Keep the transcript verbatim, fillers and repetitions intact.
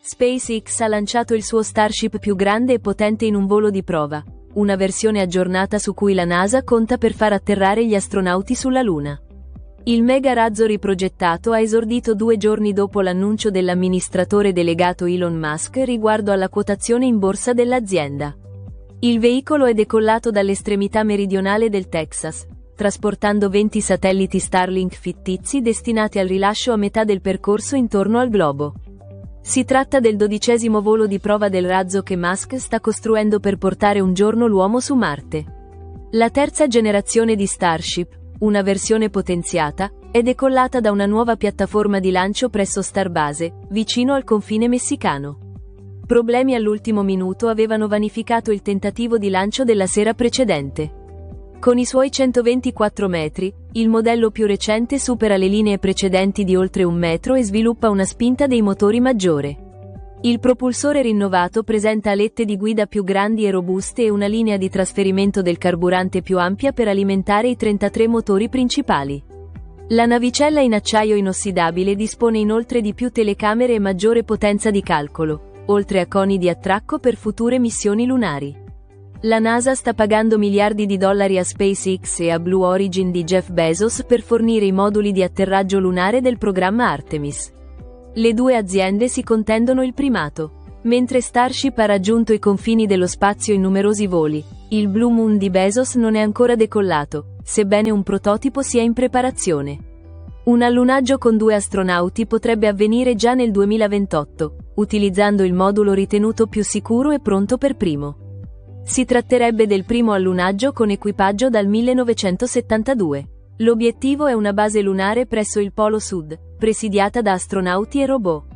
SpaceX ha lanciato il suo Starship più grande e potente in un volo di prova, una versione aggiornata su cui la NASA conta per far atterrare gli astronauti sulla Luna. Il mega razzo riprogettato ha esordito due giorni dopo l'annuncio dell'amministratore delegato Elon Musk riguardo alla quotazione in borsa dell'azienda. Il veicolo è decollato dall'estremità meridionale del Texas, trasportando venti satelliti Starlink fittizi destinati al rilascio a metà del percorso intorno al globo. Si tratta del dodicesimo volo di prova del razzo che Musk sta costruendo per portare un giorno l'uomo su Marte. La terza generazione di Starship, una versione potenziata, è decollata da una nuova piattaforma di lancio presso Starbase, vicino al confine messicano. Problemi all'ultimo minuto avevano vanificato il tentativo di lancio della sera precedente. Con i suoi centoventiquattro metri, il modello più recente supera le linee precedenti di oltre un metro e sviluppa una spinta dei motori maggiore. Il propulsore rinnovato presenta alette di guida più grandi e robuste e una linea di trasferimento del carburante più ampia per alimentare i trentatré motori principali. La navicella in acciaio inossidabile dispone inoltre di più telecamere e maggiore potenza di calcolo, oltre a coni di attracco per future missioni lunari. La NASA sta pagando miliardi di dollari a SpaceX e a Blue Origin di Jeff Bezos per fornire i moduli di atterraggio lunare del programma Artemis. Le due aziende si contendono il primato. Mentre Starship ha raggiunto i confini dello spazio in numerosi voli, il Blue Moon di Bezos non è ancora decollato, sebbene un prototipo sia in preparazione. Un allunaggio con due astronauti potrebbe avvenire già nel duemilaventotto, utilizzando il modulo ritenuto più sicuro e pronto per primo. Si tratterebbe del primo allunaggio con equipaggio dal millenovecentosettantadue. L'obiettivo è una base lunare presso il Polo Sud, presidiata da astronauti e robot.